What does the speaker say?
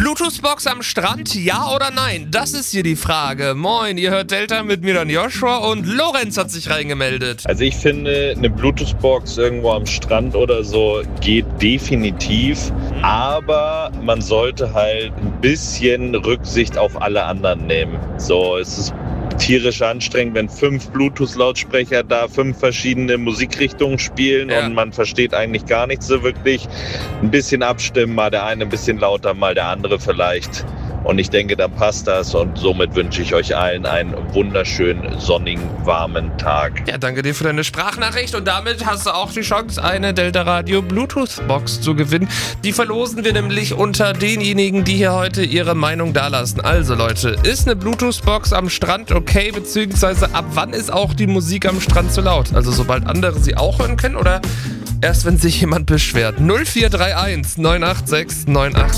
Bluetooth-Box am Strand, ja oder nein? Das ist hier die Frage. Moin, ihr hört Delta mit mir dann Joshua und Lorenz hat sich reingemeldet. Also ich finde, eine Bluetooth-Box irgendwo am Strand oder so geht definitiv, aber man sollte halt ein bisschen Rücksicht auf alle anderen nehmen. So, es ist tierisch anstrengend, wenn 5 Bluetooth-Lautsprecher da 5 verschiedene Musikrichtungen spielen und man versteht eigentlich gar nichts so wirklich. Ein bisschen abstimmen, mal der eine ein bisschen lauter, mal der andere vielleicht. Und ich denke, dann passt das und somit wünsche ich euch allen einen wunderschönen, sonnigen, warmen Tag. Ja, danke dir für deine Sprachnachricht und damit hast du auch die Chance, eine Delta Radio Bluetooth-Box zu gewinnen. Die verlosen wir nämlich unter denjenigen, die hier heute ihre Meinung dalassen. Also Leute, ist eine Bluetooth-Box am Strand okay, beziehungsweise ab wann ist auch die Musik am Strand zu laut? Also sobald andere sie auch hören können oder erst wenn sich jemand beschwert? 0431 986 986